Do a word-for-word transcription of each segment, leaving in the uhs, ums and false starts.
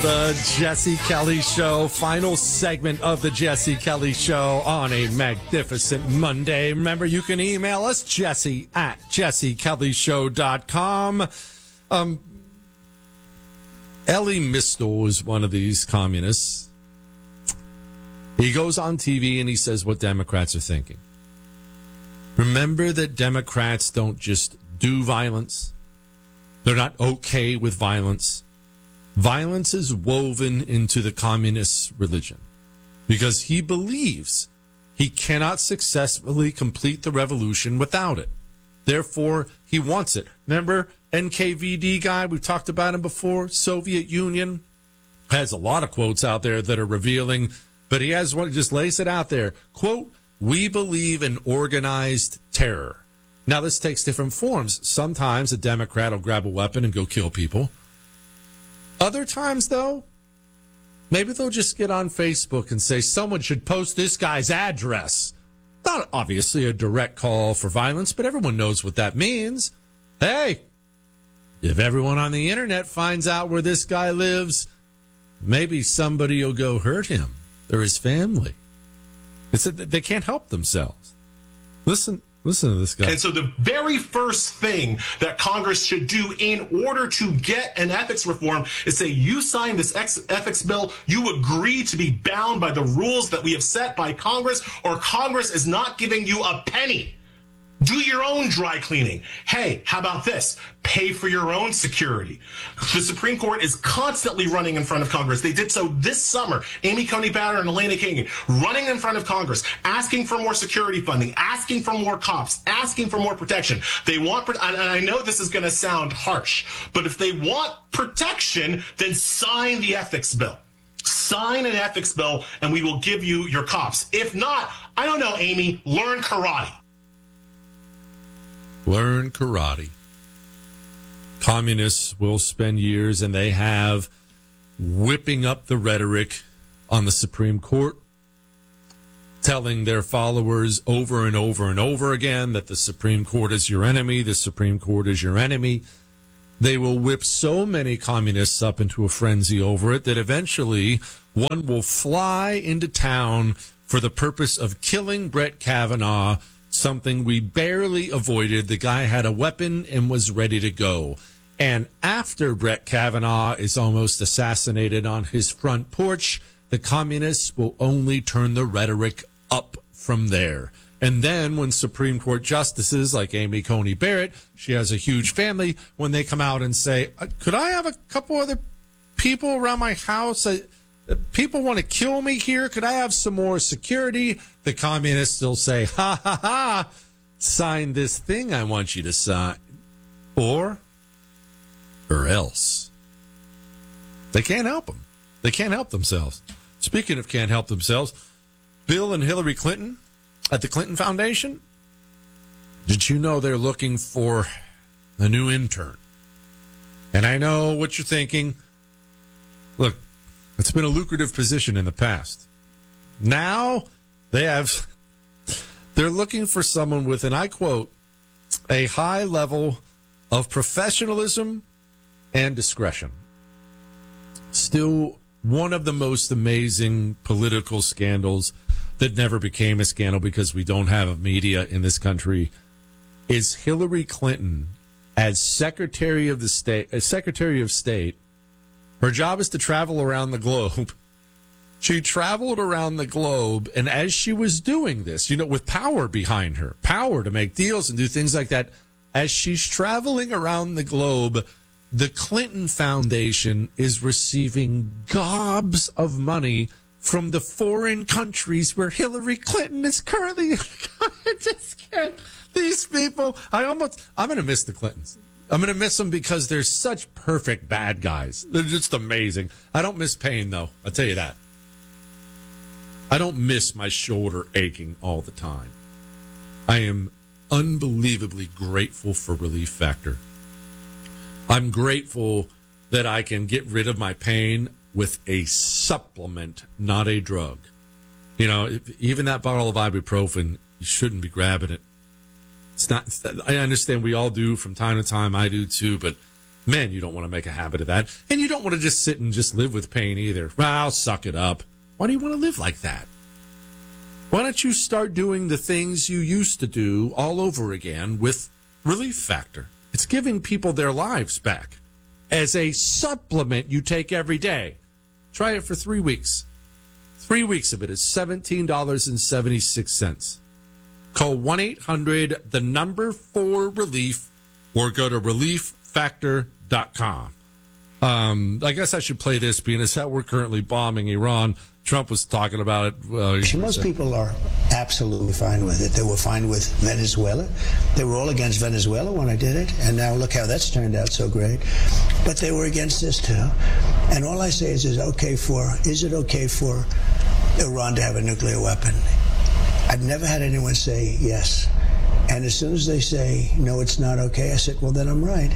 The Jesse Kelly Show, final segment of the Jesse Kelly Show on a magnificent Monday. Remember, you can email us, Jesse at jesse kelly show dot com. Um, Elie Mystal is one of these communists. He goes on T V and he says what Democrats are thinking. Remember that Democrats don't just do violence. They're not okay with violence. Violence is woven into the communist religion because he believes he cannot successfully complete the revolution without it. Therefore, he wants it. Remember N K V D guy? We've talked about him before. Soviet Union has a lot of quotes out there that are revealing, but he has one, just lays it out there. Quote, "We believe in organized terror." Now, this takes different forms. Sometimes a Democrat will grab a weapon and go kill people. Other times, though, maybe they'll just get on Facebook and say someone should post this guy's address. Not obviously a direct call for violence, but everyone knows what that means. Hey, if everyone on the internet finds out where this guy lives, maybe somebody will go hurt him or his family. It's that they can't help themselves. Listen. Listen to this guy. And so the very first thing that Congress should do in order to get an ethics reform is say, you sign this ethics bill, you agree to be bound by the rules that we have set by Congress, or Congress is not giving you a penny. Do your own dry cleaning. Hey, how about this? Pay for your own security. The Supreme Court is constantly running in front of Congress. They did so this summer. Amy Coney Barrett and Elena Kagan running in front of Congress, asking for more security funding, asking for more cops, asking for more protection. They want, and I know this is going to sound harsh, but if they want protection, then sign the ethics bill. Sign an ethics bill, and we will give you your cops. If not, I don't know, Amy, learn karate. Learn karate. Communists will spend years, and they have, whipping up the rhetoric on the Supreme Court, telling their followers over and over and over again that the Supreme Court is your enemy, the Supreme Court is your enemy. They will whip so many communists up into a frenzy over it that eventually one will fly into town for the purpose of killing Brett Kavanaugh, something we barely avoided. The guy had a weapon and was ready to go. And after Brett Kavanaugh is almost assassinated on his front porch, the communists will only turn the rhetoric up from there. And then when Supreme Court justices like Amy Coney Barrett, she has a huge family, when they come out and say, could I have a couple other people around my house? I, People want to kill me here. Could I have some more security? The communists will say, ha, ha, ha, sign this thing I want you to sign. Or, or else. They can't help them. They can't help themselves. Speaking of can't help themselves, Bill and Hillary Clinton at the Clinton Foundation, did you know they're looking for a new intern? And I know what you're thinking. Look, it's been a lucrative position in the past. Now they have, they're looking for someone with, and I quote, a high level of professionalism and discretion. Still one of the most amazing political scandals that never became a scandal because we don't have a media in this country is Hillary Clinton as Secretary of the State, as Secretary of State. Her job is to travel around the globe. She traveled around the globe, and as she was doing this, you know, with power behind her, power to make deals and do things like that, as she's traveling around the globe, the Clinton Foundation is receiving gobs of money from the foreign countries where Hillary Clinton is currently. I just can't. These people, I almost, I'm going to miss the Clintons. I'm going to miss them because they're such perfect bad guys. They're just amazing. I don't miss pain, though. I'll tell you that. I don't miss my shoulder aching all the time. I am unbelievably grateful for Relief Factor. I'm grateful that I can get rid of my pain with a supplement, not a drug. You know, if, even that bottle of ibuprofen, you shouldn't be grabbing it. It's not. I understand we all do from time to time. I do too, but Man, you don't want to make a habit of that. And you don't want to just sit and just live with pain either. Well, suck it up. Why do you want to live like that? Why don't you start doing the things you used to do all over again with Relief Factor? It's giving people their lives back as a supplement you take every day. Try it for three weeks. Three weeks of it is seventeen dollars and seventy-six cents. Call one eight hundred, the number four relief, or go to relief factor dot com. Um, I guess I should play this, being as that we're currently bombing Iran. Trump was talking about it. Uh, Most people are absolutely fine with it. They were fine with Venezuela. They were all against Venezuela when I did it, and now look how that's turned out so great. But they were against this too. And all I say is, is okay for is it okay for Iran to have a nuclear weapon? I've never had anyone say yes. And as soon as they say, no, it's not okay, I said, well, then I'm right.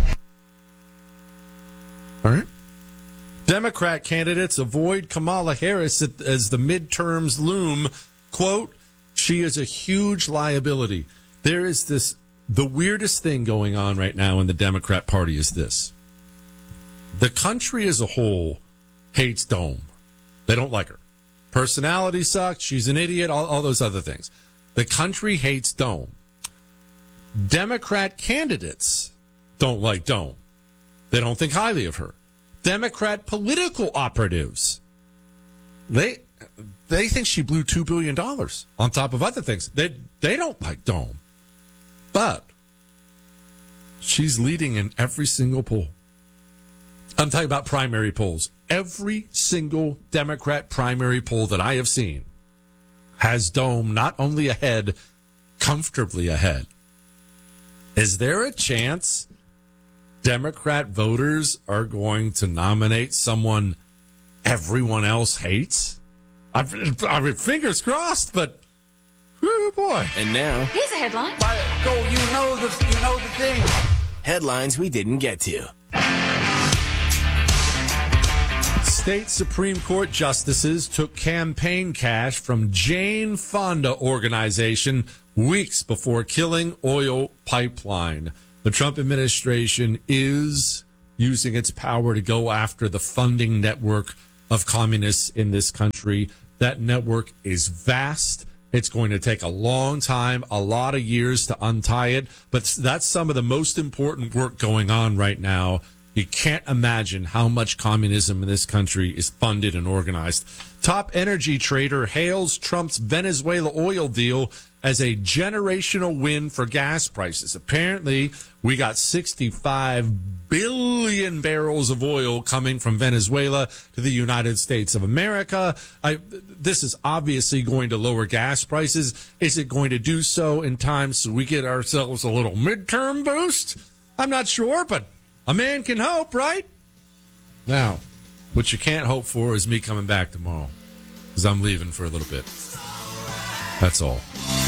All right. Democrat candidates avoid Kamala Harris as the midterms loom. Quote, she is a huge liability. There is this, the weirdest thing going on right now in the Democrat Party is this. The country as a whole hates Dome. They don't like her. Personality sucks. She's an idiot. All, all those other things. The country hates Dome. Democrat candidates don't like Dome. They don't think highly of her. Democrat political operatives, they they think she blew two billion dollars on top of other things. They, they don't like Dome. But she's leading in every single poll. I'm talking about primary polls. Every single Democrat primary poll that I have seen has Dome not only ahead, comfortably ahead. Is there a chance Democrat voters are going to nominate someone everyone else hates? I, I mean, fingers crossed, but whoo, boy. And now, here's a headline. Go, you know the, you know the thing. Headlines we didn't get to. State Supreme Court justices took campaign cash from Jane Fonda organization weeks before killing oil pipeline. The Trump administration is using its power to go after the funding network of communists in this country. That network is vast. It's going to take a long time, a lot of years to untie it. But that's some of the most important work going on right now. You can't imagine how much communism in this country is funded and organized. Top energy trader hails Trump's Venezuela oil deal as a generational win for gas prices. Apparently, we got sixty-five billion barrels of oil coming from Venezuela to the United States of America. I, this is obviously going to lower gas prices. Is it going to do so in time so we get ourselves a little midterm boost? I'm not sure, but a man can hope, right? Now, what you can't hope for is me coming back tomorrow, because I'm leaving for a little bit. That's all.